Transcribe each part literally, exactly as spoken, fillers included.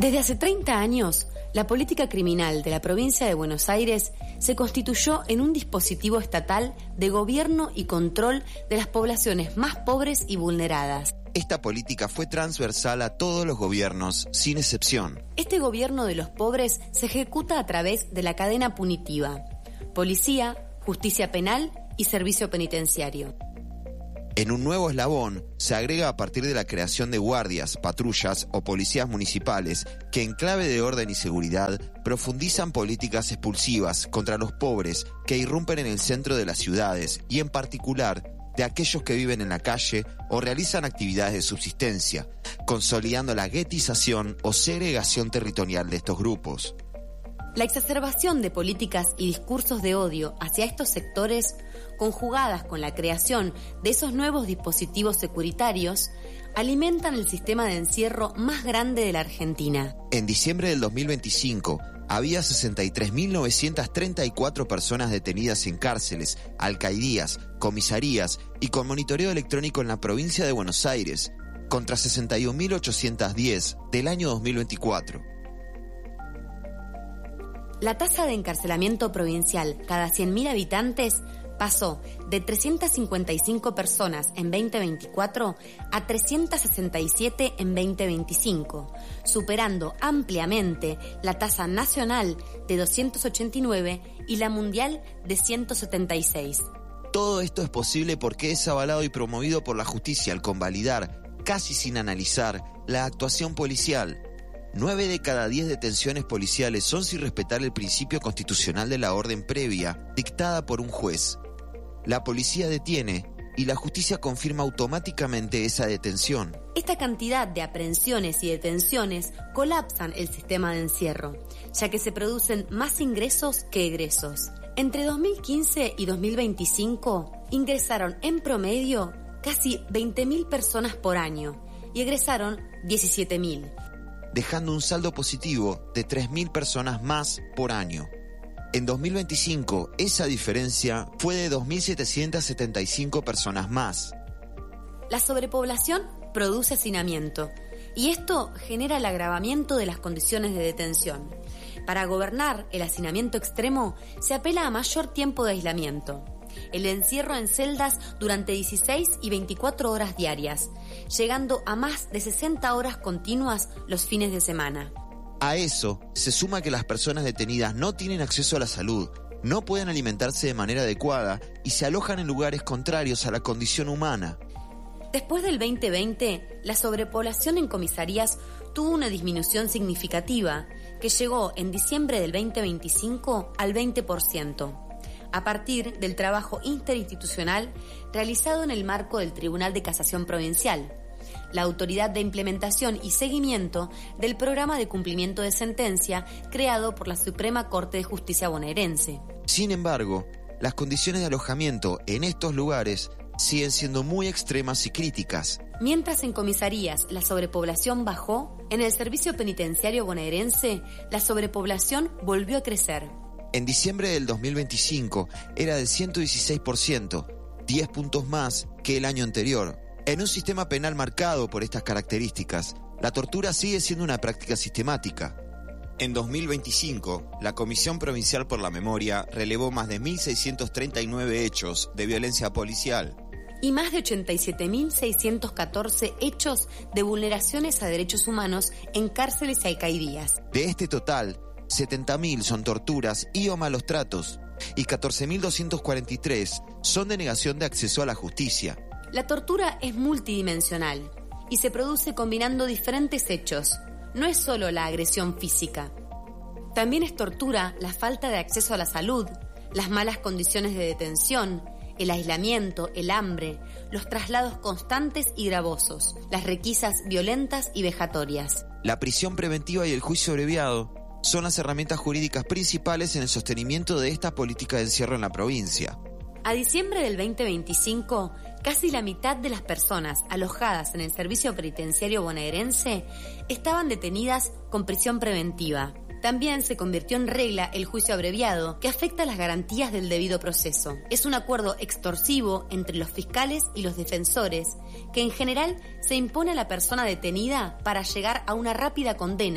Desde hace treinta años, la política criminal de la provincia de Buenos Aires se constituyó en un dispositivo estatal de gobierno y control de las poblaciones más pobres y vulneradas. Esta política fue transversal a todos los gobiernos, sin excepción. Este gobierno de los pobres se ejecuta a través de la cadena punitiva: policía, justicia penal y servicio penitenciario. En un nuevo eslabón se agrega a partir de la creación de guardias, patrullas o policías municipales que en clave de orden y seguridad profundizan políticas expulsivas contra los pobres que irrumpen en el centro de las ciudades y en particular de aquellos que viven en la calle o realizan actividades de subsistencia, consolidando la guetización o segregación territorial de estos grupos. La exacerbación de políticas y discursos de odio hacia estos sectores, conjugadas con la creación de esos nuevos dispositivos securitarios, alimentan el sistema de encierro más grande de la Argentina. En diciembre del dos mil veinticinco, había sesenta y tres mil novecientas treinta y cuatro personas detenidas en cárceles, alcaidías, comisarías y con monitoreo electrónico en la provincia de Buenos Aires, contra sesenta y un mil ochocientos diez del año dos mil veinticuatro. La tasa de encarcelamiento provincial cada cien mil habitantes pasó de trescientas cincuenta y cinco personas en veinte veinticuatro a trescientas sesenta y siete en veinte veinticinco, superando ampliamente la tasa nacional de doscientos ochenta y nueve y la mundial de ciento setenta y seis. Todo esto es posible porque es avalado y promovido por la justicia al convalidar, casi sin analizar, la actuación policial. Nueve de cada diez detenciones policiales son sin respetar el principio constitucional de la orden previa, dictada por un juez. La policía detiene y la justicia confirma automáticamente esa detención. Esta cantidad de aprehensiones y detenciones colapsan el sistema de encierro, ya que se producen más ingresos que egresos. Entre dos mil quince y dos mil veinticinco ingresaron en promedio casi veinte mil personas por año y egresaron diecisiete mil. Dejando un saldo positivo de tres mil personas más por año. En dos mil veinticinco, esa diferencia fue de dos mil setecientas setenta y cinco personas más. La sobrepoblación produce hacinamiento, y esto genera el agravamiento de las condiciones de detención. Para gobernar el hacinamiento extremo, se apela a mayor tiempo de aislamiento. El encierro en celdas durante dieciséis y veinticuatro horas diarias, llegando a más de sesenta horas continuas los fines de semana. A eso se suma que las personas detenidas no tienen acceso a la salud, no pueden alimentarse de manera adecuada y se alojan en lugares contrarios a la condición humana. Después del veinte veinte, la sobrepoblación en comisarías tuvo una disminución significativa, que llegó en diciembre del veinte veinticinco al veinte por ciento. A partir del trabajo interinstitucional realizado en el marco del Tribunal de Casación Provincial, la autoridad de implementación y seguimiento del programa de cumplimiento de sentencia creado por la Suprema Corte de Justicia bonaerense. Sin embargo, las condiciones de alojamiento en estos lugares siguen siendo muy extremas y críticas. Mientras en comisarías la sobrepoblación bajó, en el servicio penitenciario bonaerense la sobrepoblación volvió a crecer. En diciembre del dos mil veinticinco era del ciento dieciséis por ciento, diez puntos más que el año anterior. En un sistema penal marcado por estas características, la tortura sigue siendo una práctica sistemática. En dos mil veinticinco, la Comisión Provincial por la Memoria relevó más de mil seiscientos treinta y nueve hechos de violencia policial y más de ochenta y siete mil seiscientos catorce hechos de vulneraciones a derechos humanos en cárceles y alcaidías. De este total, setenta mil son torturas y o malos tratos, y catorce mil doscientos cuarenta y tres son de negación de acceso a la justicia. La tortura es multidimensional y se produce combinando diferentes hechos. No es solo la agresión física. También es tortura la falta de acceso a la salud, las malas condiciones de detención, el aislamiento, el hambre, los traslados constantes y gravosos, las requisas violentas y vejatorias. La prisión preventiva y el juicio abreviado son las herramientas jurídicas principales en el sostenimiento de esta política de encierro en la provincia. A diciembre del veinte veinticinco, casi la mitad de las personas alojadas en el servicio penitenciario bonaerense estaban detenidas con prisión preventiva. También se convirtió en regla el juicio abreviado, que afecta las garantías del debido proceso. Es un acuerdo extorsivo entre los fiscales y los defensores, que en general se impone a la persona detenida para llegar a una rápida condena,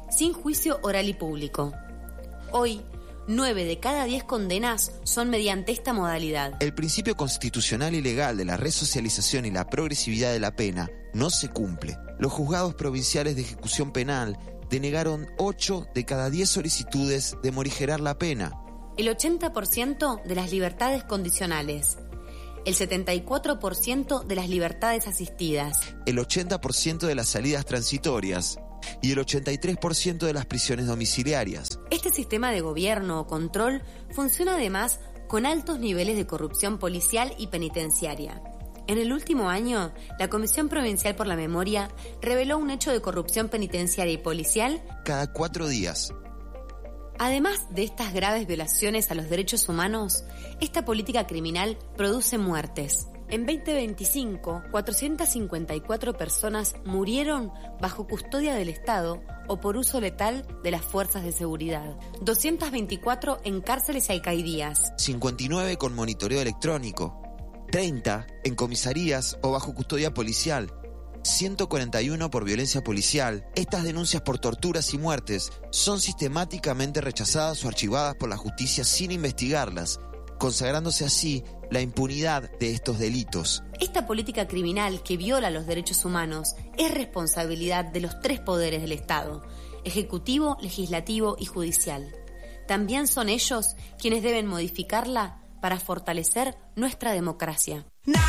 sin juicio oral y público. Hoy, nueve de cada diez condenas son mediante esta modalidad. El principio constitucional y legal de la resocialización y la progresividad de la pena no se cumple. Los juzgados provinciales de ejecución penal denegaron ocho de cada diez solicitudes de morigerar la pena. El ochenta por ciento de las libertades condicionales. El setenta y cuatro por ciento de las libertades asistidas. El ochenta por ciento de las salidas transitorias. Y el ochenta y tres por ciento de las prisiones domiciliarias. Este sistema de gobierno o control funciona además con altos niveles de corrupción policial y penitenciaria. En el último año, la Comisión Provincial por la Memoria reveló un hecho de corrupción penitenciaria y policial cada cuatro días. Además de estas graves violaciones a los derechos humanos, esta política criminal produce muertes. En veinte veinticinco, cuatrocientas cincuenta y cuatro personas murieron bajo custodia del Estado o por uso letal de las fuerzas de seguridad. doscientas veinticuatro en cárceles y alcaidías. cincuenta y nueve con monitoreo electrónico. treinta en comisarías o bajo custodia policial. ciento cuarenta y uno por violencia policial. Estas denuncias por torturas y muertes son sistemáticamente rechazadas o archivadas por la justicia sin investigarlas, consagrándose así la impunidad de estos delitos. Esta política criminal que viola los derechos humanos es responsabilidad de los tres poderes del Estado: ejecutivo, legislativo y judicial. También son ellos quienes deben modificarla para fortalecer nuestra democracia.